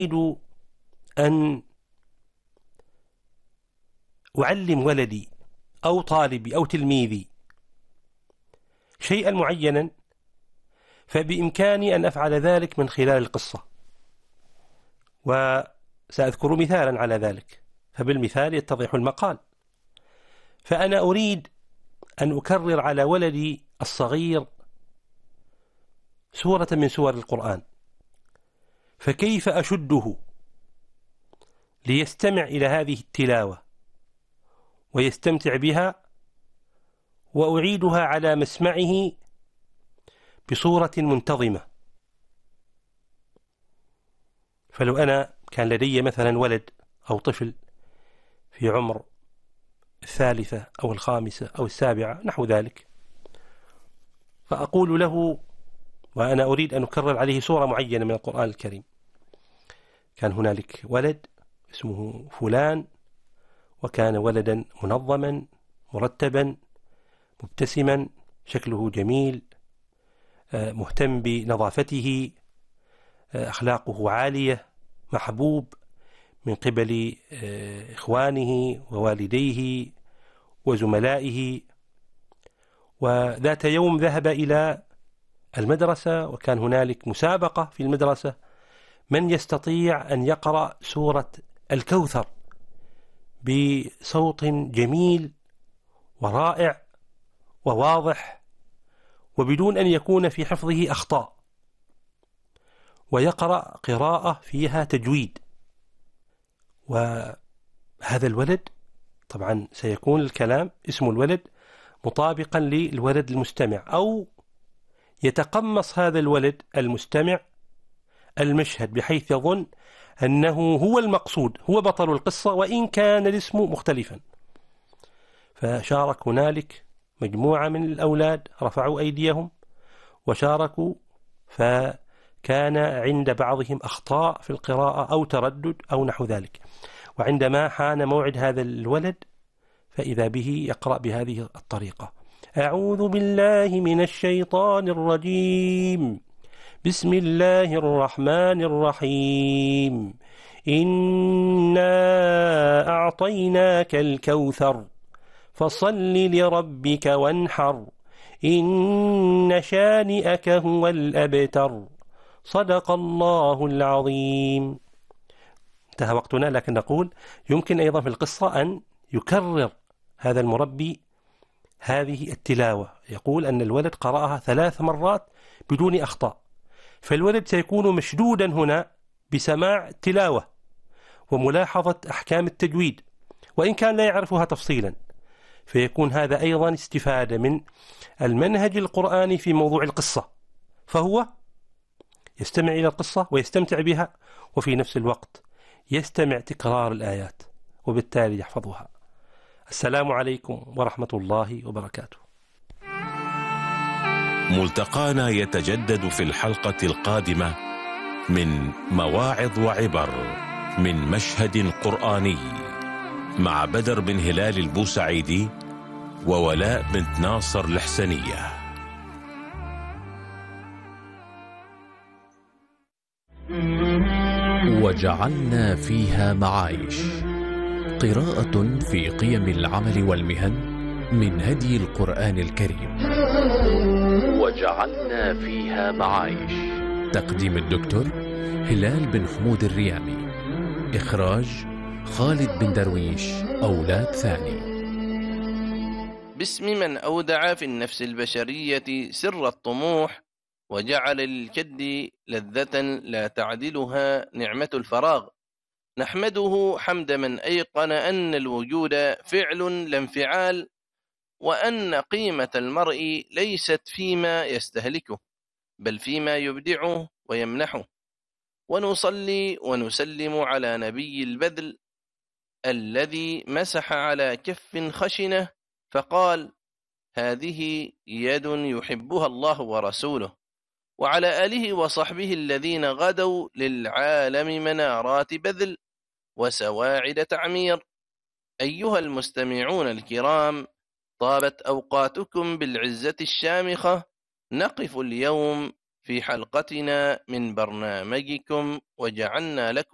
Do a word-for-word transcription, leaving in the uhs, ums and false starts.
أن أعلم ولدي أو طالبي أو تلميذي شيئا معينا، فبإمكاني أن أفعل ذلك من خلال القصة، وسأذكر مثالا على ذلك، فبالمثال يتضح المقال. فأنا أريد أن أكرر على ولدي الصغير سورة من سور القرآن، فكيف أشده ليستمع إلى هذه التلاوة ويستمتع بها، وأعيدها على مسمعه بصورة منتظمة. فلو أنا كان لدي مثلا ولد أو طفل في عمر الثالثة أو الخامسة أو السابعة نحو ذلك، فأقول له وأنا أريد أن أكرر عليه سورة معينة من القرآن الكريم، كان هنالك ولد اسمه فلان، وكان ولدا منظما مرتبا مبتسما، شكله جميل، مهتم بنظافته، أخلاقه عالية، محبوب من قبل إخوانه ووالديه وزملائه. وذات يوم ذهب إلى المدرسة، وكان هنالك مسابقة في المدرسة من يستطيع أن يقرأ سورة الكوثر بصوت جميل ورائع وواضح وبدون أن يكون في حفظه أخطاء، ويقرأ قراءة فيها تجويد. وهذا الولد طبعا سيكون الكلام اسم الولد مطابقا للولد المستمع، أو يتقمص هذا الولد المستمع المشهد بحيث يظن أنه هو المقصود، هو بطل القصة، وإن كان الاسم مختلفا. فشارك هنالك مجموعة من الأولاد رفعوا أيديهم وشاركوا، فكان عند بعضهم أخطاء في القراءة أو تردد أو نحو ذلك. وعندما حان موعد هذا الولد فإذا به يقرأ بهذه الطريقة: أعوذ بالله من الشيطان الرجيم، بسم الله الرحمن الرحيم، إنا أعطيناك الكوثر فصل لربك وانحر، إن شانئك هو الأبتر، صدق الله العظيم. انتهى وقتنا، لكن نقول يمكن أيضا في القصة أن يكرر هذا المربي هذه التلاوة، يقول أن الولد قرأها ثلاث مرات بدون أخطاء، فالولد سيكون مشدودا هنا بسماع التلاوة وملاحظة أحكام التجويد، وإن كان لا يعرفها تفصيلا، فيكون هذا أيضا استفادة من المنهج القرآني في موضوع القصة، فهو يستمع إلى القصة ويستمتع بها، وفي نفس الوقت يستمع تكرار الآيات وبالتالي يحفظها. السلام عليكم ورحمة الله وبركاته. ملتقانا يتجدد في الحلقة القادمة من مواعظ وعبر من مشهد قرآني مع بدر بن هلال البوسعيدي وولاء بنت ناصر الحسنية. وجعلنا فيها معايش، قراءة في قيم العمل والمهن من هدي القرآن الكريم. وجعلنا فيها معايش، تقديم الدكتور هلال بن حمود الريامي، إخراج خالد بن درويش، أولاد ثاني. باسم من أودع في النفس البشرية سر الطموح، وجعل للجد لذة لا تعدلها نعمة الفراغ، نحمده حمد من أيقن أن الوجود فعل لا انفعال، وأن قيمة المرء ليست فيما يستهلكه بل فيما يبدعه ويمنحه. ونصلي ونسلم على نبي البذل الذي مسح على كف خشنة فقال: هذه يد يحبها الله ورسوله، وعلى آله وصحبه الذين غدوا للعالم منارات بذل وسواعد تعمير. أيها المستمعون الكرام، طابت أوقاتكم بالعزة الشامخة. نقف اليوم في حلقتنا من برنامجكم وجعلنا لكم